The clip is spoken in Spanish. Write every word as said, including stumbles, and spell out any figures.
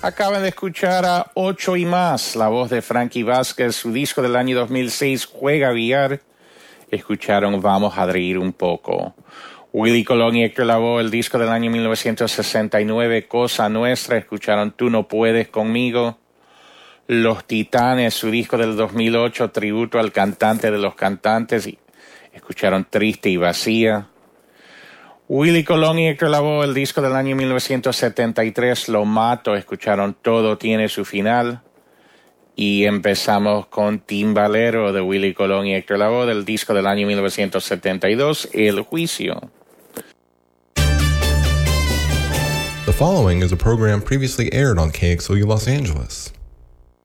Acaban de escuchar a Ocho y Más, la voz de Frankie Vázquez, su disco del año dos mil seis, Juega Billar. Escucharon Vamos a reír un poco. Willie Colón y Héctor Lavoe, el disco del año mil novecientos sesenta y nueve, Cosa Nuestra. Escucharon Tú no puedes conmigo. Los Titanes, su disco del dos mil ocho, tributo al cantante de los cantantes. Y escucharon Triste y Vacía. Willie Colón y Héctor Lavoe, el disco del año mil novecientos setenta y tres, Lo Mato. Escucharon Todo tiene su final. Y empezamos con Timbalero de Willie Colón y Héctor Lavoe, del disco del año mil novecientos setenta y dos, El Juicio. The following is a program previously aired on K X O U Los Angeles.